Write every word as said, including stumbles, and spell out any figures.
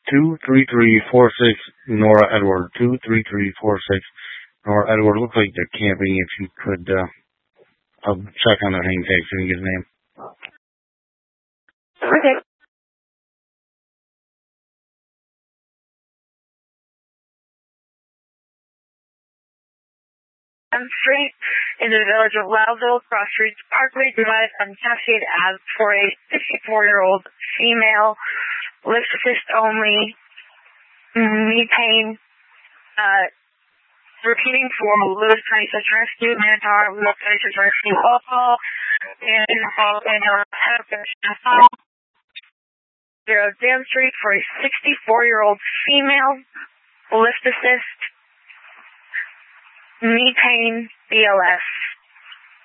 two three three four six Nora Edward. two three three four six Nora Edward. Looks like they're camping. If you could, uh, I'll check on their hang tag so you can get his name. Okay. M Street in the village of Loudville, Cross Streets Parkway Drive, on Cascade Ave for a fifty-four-year-old female, lift assist only, knee pain, uh, repeating for Lewis County Search and Rescue, Mantar, Lewis County Search and Rescue, also, and in our zero Dam Street for a sixty-four-year-old female, lift assist, knee pain, B L S.